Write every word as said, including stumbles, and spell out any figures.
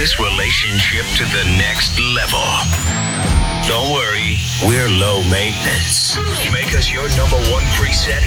this relationship to the next level. Don't worry, we're low maintenance. Make us your number one preset